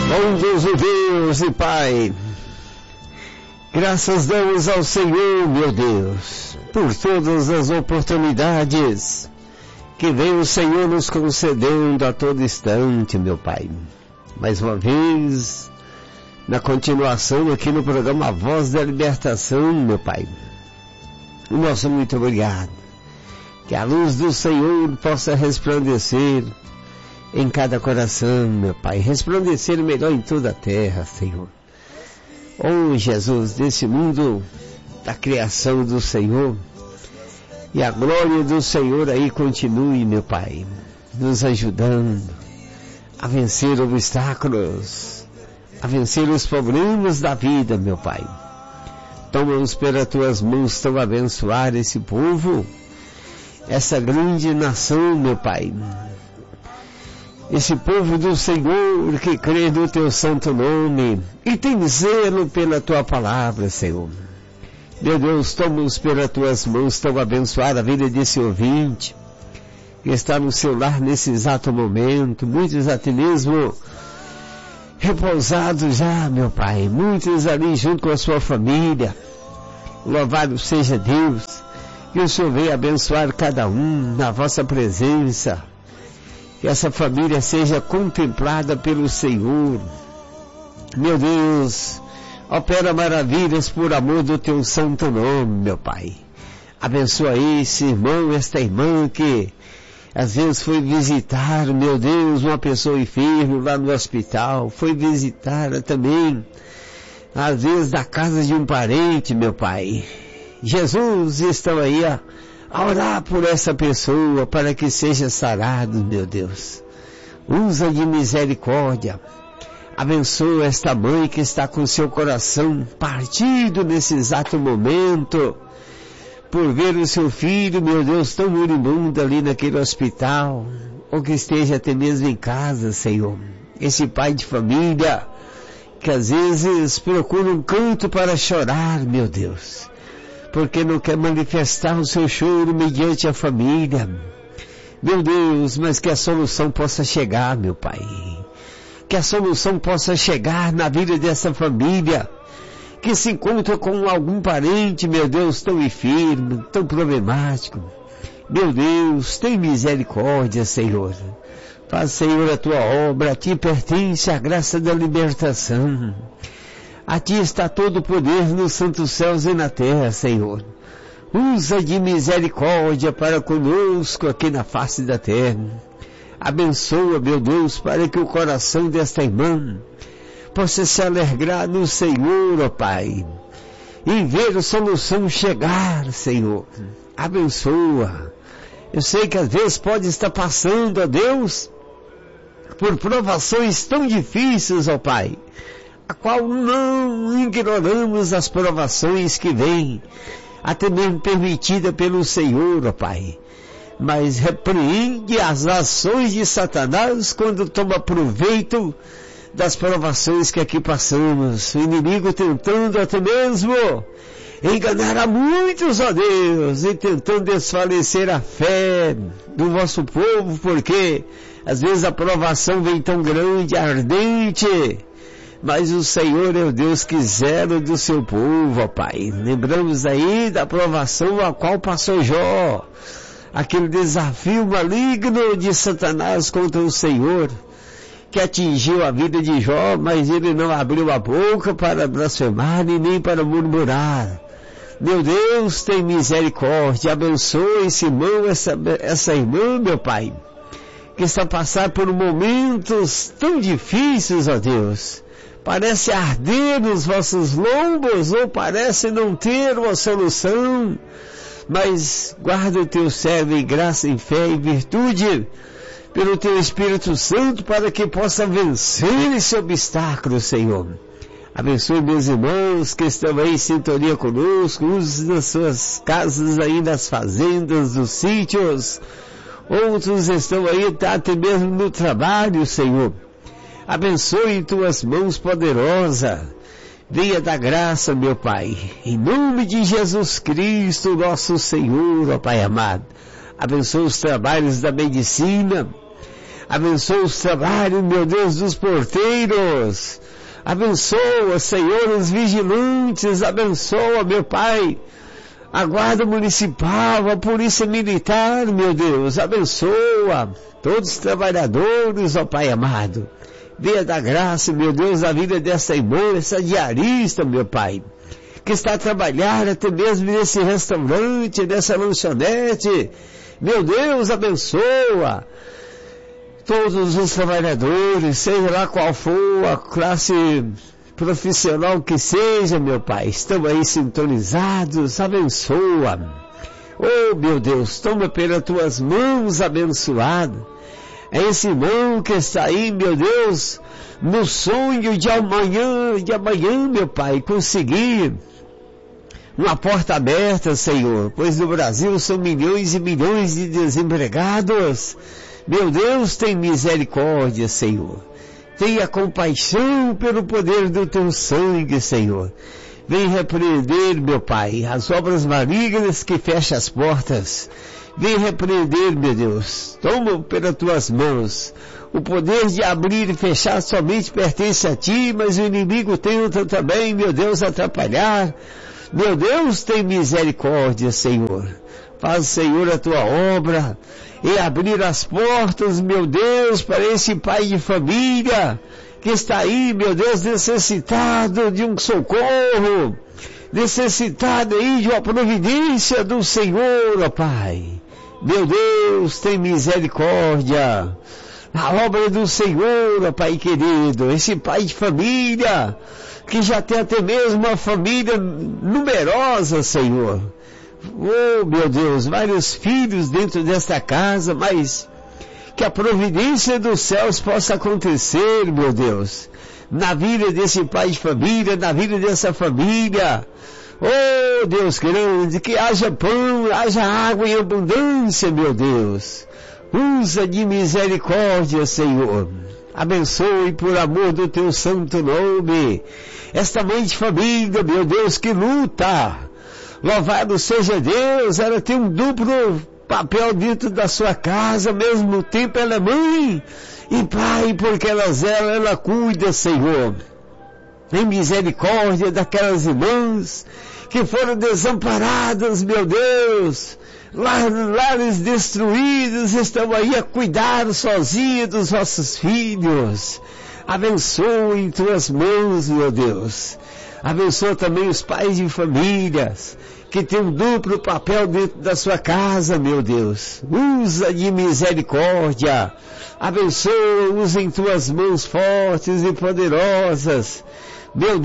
Bondoso Deus e Pai, graças damos ao Senhor, meu Deus, por todas as oportunidades que vem o Senhor nos concedendo a todo instante, meu Pai. Mais uma vez, na continuação aqui no programa A Voz da Libertação, meu Pai. O nosso muito obrigado. Que a luz do Senhor possa resplandecer em cada coração, meu Pai. Resplandecer melhor em toda a terra, Senhor. Oh, Jesus, desse mundo da criação do Senhor, e a glória do Senhor aí continue, meu Pai, nos ajudando a vencer obstáculos, a vencer os problemas da vida, meu Pai. Toma-nos pelas tuas mãos, tão abençoar esse povo, essa grande nação, meu Pai. Esse povo do Senhor que crê no teu santo nome e tem zelo pela tua palavra, Senhor. Meu Deus, toma-nos pelas tuas mãos, tão abençoar a vida desse ouvinte que está no seu lar nesse exato momento, muitos até mesmo repousados já, meu Pai, muitos ali junto com a sua família. Louvado seja Deus, que o Senhor venha abençoar cada um na vossa presença, que essa família seja contemplada pelo Senhor. Meu Deus, opera maravilhas por amor do teu santo nome, meu Pai. Abençoa esse irmão, esta irmã que às vezes foi visitar, meu Deus, uma pessoa enferma lá no hospital, foi visitar também, às vezes, da casa de um parente, meu Pai. Jesus, estão aí a orar por essa pessoa para que seja sarado, meu Deus. Usa de misericórdia. Abençoa esta mãe que está com seu coração partido nesse exato momento, por ver o seu filho, meu Deus, tão moribundo ali naquele hospital, ou que esteja até mesmo em casa, Senhor. Esse pai de família, que às vezes procura um canto para chorar, meu Deus, porque não quer manifestar o seu choro mediante a família. Meu Deus, mas que a solução possa chegar, meu Pai. Que a solução possa chegar na vida dessa família, que se encontra com algum parente, meu Deus, tão enfermo, tão problemático. Meu Deus, tem misericórdia, Senhor. Faz, Senhor, a tua obra. A ti pertence a graça da libertação. A ti está todo o poder nos santos céus e na terra, Senhor. Usa de misericórdia para conosco aqui na face da terra. Abençoa, meu Deus, para que o coração desta irmã possa se alegrar no Senhor, ó Pai, e ver a solução chegar, Senhor. Abençoa. Eu sei que às vezes pode estar passando, ó Deus, por provações tão difíceis, ó Pai, a qual não ignoramos as provações que vêm, até mesmo permitida pelo Senhor, ó Pai. Mas repreende as ações de Satanás quando toma proveito das provações que aqui passamos. O inimigo tentando até mesmo enganar a muitos, ó Deus, e tentando desfalecer a fé do vosso povo, porque às vezes a provação vem tão grande, ardente, mas o Senhor é o Deus que zela do seu povo, ó Pai. Lembramos aí da provação a qual passou Jó, aquele desafio maligno de Satanás contra o Senhor, que atingiu a vida de Jó, mas ele não abriu a boca para blasfemar e nem para murmurar. Meu Deus, tem misericórdia, abençoa esse irmão, essa irmã, meu Pai, que está passando por momentos tão difíceis, ó Deus. Parece arder nos vossos lombos, ou parece não ter uma solução, mas guarda o teu servo em graça, em fé e virtude, pelo teu Espírito Santo, para que possa vencer esse obstáculo, Senhor. Abençoe meus irmãos que estão aí em sintonia conosco, uns nas suas casas aí, nas fazendas, nos sítios, outros estão aí até mesmo no trabalho, Senhor. Abençoe em tuas mãos poderosas, venha da graça, meu Pai, em nome de Jesus Cristo, nosso Senhor, ó Pai amado. Abençoe os trabalhos da medicina, Abençoa os trabalhos, meu Deus, dos porteiros. Abençoa, Senhor, os vigilantes. Abençoa, meu Pai, a Guarda Municipal, a Polícia Militar, meu Deus. Abençoa todos os trabalhadores, ó Pai amado. Venha dar graça, meu Deus, na vida dessa irmã, essa diarista, meu Pai, que está a trabalhar até mesmo nesse restaurante, nessa lanchonete. Meu Deus, abençoa todos os trabalhadores, seja lá qual for a classe profissional que seja, meu Pai. Estão aí sintonizados, abençoa. Oh, meu Deus, toma pelas tuas mãos abençoado. É esse irmão que está aí, meu Deus, no sonho de amanhã, meu Pai, conseguir uma porta aberta, Senhor, pois no Brasil são milhões e milhões de desempregados. Meu Deus, tem misericórdia, Senhor. Tenha compaixão pelo poder do teu sangue, Senhor. Vem repreender, meu Pai, as obras malignas que fecham as portas. Vem repreender, meu Deus. Toma pelas tuas mãos. O poder de abrir e fechar somente pertence a ti, mas o inimigo tenta também, meu Deus, atrapalhar. Meu Deus, tem misericórdia, Senhor. Faz, Senhor, a tua obra e abrir as portas, meu Deus, para esse pai de família que está aí, meu Deus, necessitado de um socorro, necessitado aí de uma providência do Senhor, ó Pai. Meu Deus, tem misericórdia. A obra do Senhor, ó Pai querido, esse pai de família que já tem até mesmo uma família numerosa, Senhor. Oh, meu Deus, vários filhos dentro desta casa, mas que a providência dos céus possa acontecer, meu Deus, na vida desse pai de família, na vida dessa família. Oh, Deus grande, que haja pão, haja água em abundância, meu Deus. Usa de misericórdia, Senhor. Abençoe por amor do teu santo nome esta mãe de família, meu Deus, que luta. Louvado seja Deus, ela tem um duplo papel dentro da sua casa, ao mesmo tempo ela é mãe e pai, porque ela cuida, Senhor. Em misericórdia daquelas irmãs que foram desamparadas, meu Deus, lares destruídos, estão aí a cuidar sozinha dos vossos filhos. Abençoe em tuas mãos, meu Deus. Abençoa também os pais de famílias que tem um duplo papel dentro da sua casa, meu Deus. Usa de misericórdia. Abençoa, usa em tuas mãos fortes e poderosas. Meu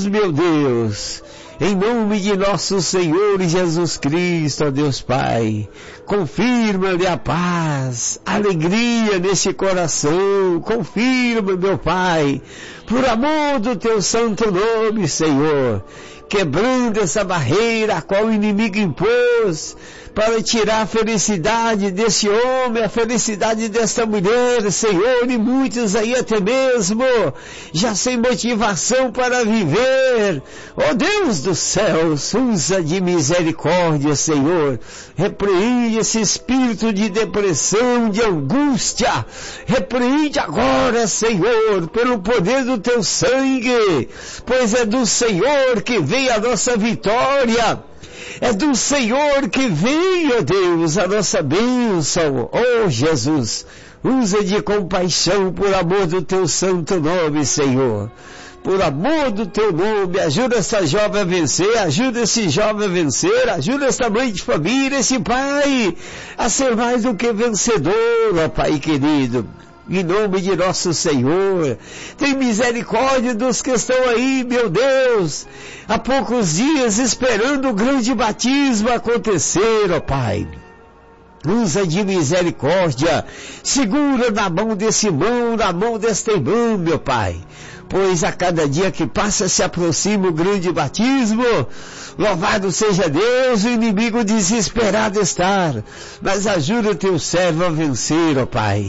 Deus, em nome de nosso Senhor Jesus Cristo, ó Deus Pai, confirma-lhe a paz, a alegria nesse coração, confirma, meu Pai, por amor do teu santo nome, Senhor, quebrando essa barreira a qual o inimigo impôs, para tirar a felicidade desse homem, a felicidade desta mulher, Senhor, e muitos aí até mesmo, já sem motivação para viver. Ó Deus dos céus, usa de misericórdia, Senhor, repreende esse espírito de depressão, de angústia, repreende agora, Senhor, pelo poder do teu sangue, pois é do Senhor que vem a nossa vitória. É do Senhor que vem, ó Deus, a nossa bênção. Oh Jesus, usa de compaixão por amor do teu santo nome, Senhor. Por amor do teu nome, ajuda essa jovem a vencer, ajuda esse jovem a vencer, ajuda essa mãe de família, esse pai, a ser mais do que vencedor, ó Pai querido. Em nome de nosso Senhor, tem misericórdia dos que estão aí, meu Deus, há poucos dias esperando o grande batismo acontecer, ó Pai. Usa de misericórdia, segura na mão desse irmão, na mão desta irmã, meu Pai, pois a cada dia que passa se aproxima o grande batismo. Louvado seja Deus, o inimigo desesperado está, mas ajuda o teu servo a vencer, ó Pai.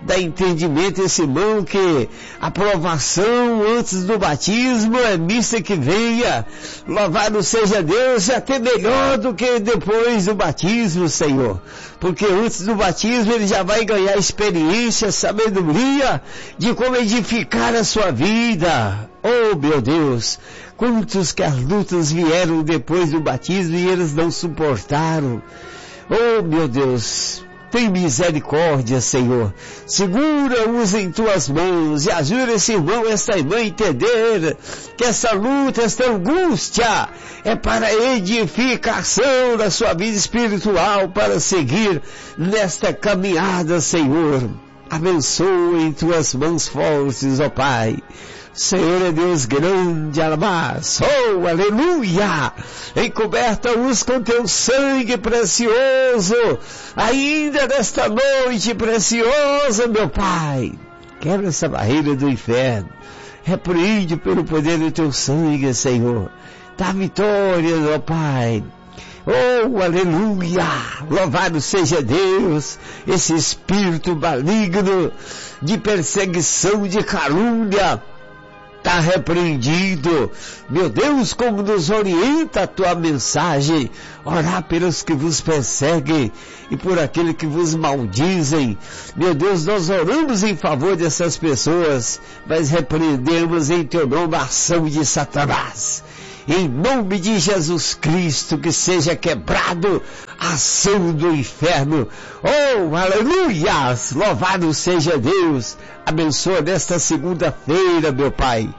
Dá entendimento a esse irmão que a aprovação antes do batismo é missa que venha. Louvado seja Deus, é até melhor do que depois do batismo, Senhor. Porque antes do batismo ele já vai ganhar experiência, sabedoria de como edificar a sua vida. Oh, meu Deus, quantos que as lutas vieram depois do batismo e eles não suportaram. Oh, meu Deus, tem misericórdia, Senhor. Segura-os em tuas mãos e ajuda esse irmão, essa irmã a entender que essa luta, essa angústia é para edificação da sua vida espiritual, para seguir nesta caminhada, Senhor. Abençoa em tuas mãos fortes, ó Pai. Senhor é Deus grande, alabás, oh, aleluia, encoberta-os com teu sangue precioso, ainda nesta noite preciosa, meu Pai, quebra essa barreira do inferno, repreende pelo poder do teu sangue, Senhor, dá vitória, ó Pai. Oh, aleluia, louvado seja Deus, esse espírito maligno de perseguição, de calúnia, está repreendido. Meu Deus, como nos orienta a tua mensagem, orar pelos que vos perseguem e por aqueles que vos maldizem. Meu Deus, nós oramos em favor dessas pessoas, mas repreendemos em teu nome a ação de Satanás. Em nome de Jesus Cristo, que seja quebrado a ação do inferno. Oh, aleluia! Louvado seja Deus. Abençoa nesta segunda-feira, meu Pai.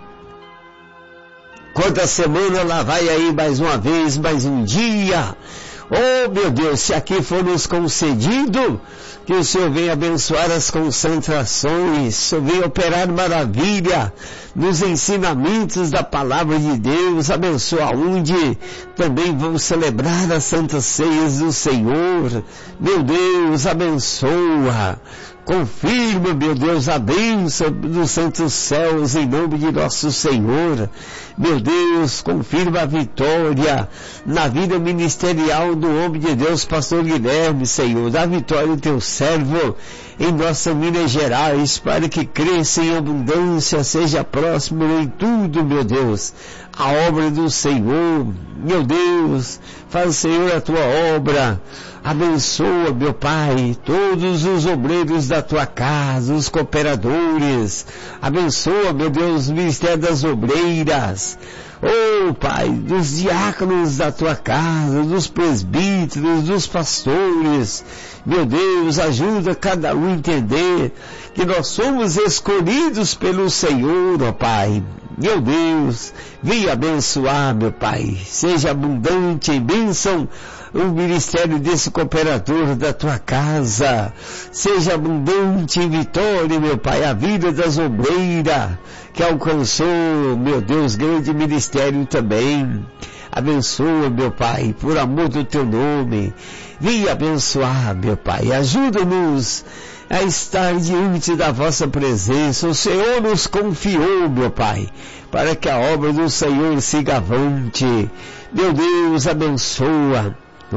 Quanta semana lá vai aí mais uma vez, mais um dia. Oh, meu Deus, se aqui for nos concedido, que o Senhor venha abençoar as concentrações, o Senhor venha operar maravilha nos ensinamentos da palavra de Deus, abençoa onde também vamos celebrar as santas ceias do Senhor. Meu Deus, abençoa. Confirma, meu Deus, a bênção dos santos céus em nome de nosso Senhor. Meu Deus, confirma a vitória na vida ministerial do homem de Deus, pastor Guilherme, Senhor. Dá vitória ao teu servo em nossa Minas Gerais, para que cresça em abundância, seja próximo em tudo, meu Deus. A obra do Senhor, meu Deus, faz, Senhor, a tua obra. Abençoa, meu Pai, todos os obreiros da tua casa, os cooperadores. Abençoa, meu Deus, o ministério das obreiras. Oh, Pai, dos diáconos da tua casa, dos presbíteros, dos pastores. Meu Deus, ajuda cada um a entender que nós somos escolhidos pelo Senhor, ó Pai. Meu Deus, venha abençoar, meu Pai. Seja abundante em bênção o ministério desse cooperador da tua casa. Seja abundante em vitória, meu Pai, a vida das obreiras que alcançou, meu Deus, grande ministério também. Abençoa, meu Pai, por amor do teu nome. Venha abençoar, meu Pai. Ajuda-nos a estar diante da vossa presença. O Senhor nos confiou, meu Pai, para que a obra do Senhor siga avante. Meu Deus, abençoa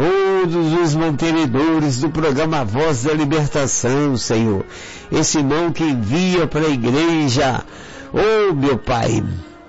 todos os mantenedores do programa Voz da Libertação, Senhor. Esse irmão que envia para a igreja, oh, meu Pai,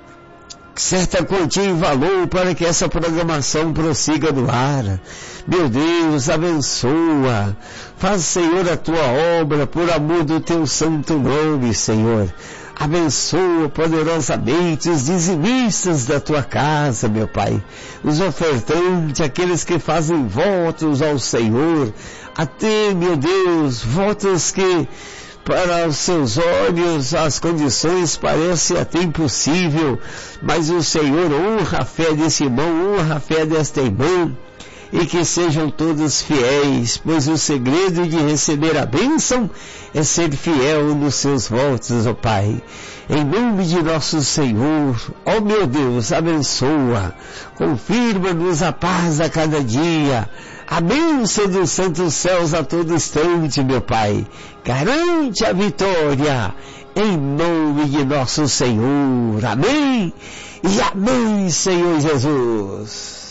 certa quantia em valor para que essa programação prossiga no ar. Meu Deus, abençoa. Faz, Senhor, a tua obra por amor do teu santo nome, Senhor. Abençoa poderosamente os dizimistas da tua casa, meu Pai. Os ofertantes, aqueles que fazem votos ao Senhor. Até, meu Deus, votos que para os seus olhos as condições parecem até impossível, mas o Senhor honra a fé desse irmão, honra a fé desta irmã, e que sejam todos fiéis, pois o segredo de receber a bênção é ser fiel nos seus votos, ó Pai. Em nome de nosso Senhor, ó meu Deus, abençoa, confirma-nos a paz a cada dia, a bênção dos santos céus a todo instante, meu Pai. Garante a vitória, em nome de nosso Senhor. Amém e amém, Senhor Jesus.